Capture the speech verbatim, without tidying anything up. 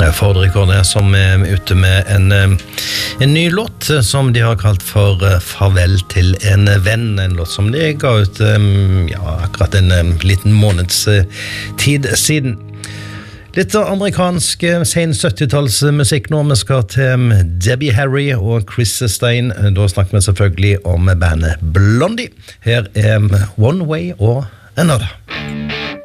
Ford Recording som er ute med en, en ny låt som de har kalt for Farvel til en venn, en låt som de ga ut ja, akkurat en liten måneds tid siden. Litt amerikansk sen syttitalls musikk nå. Vi skal til Debbie Harry og Chris Stein. Da snakker vi selvfølgelig om bandet Blondie. Her er One Way og Another.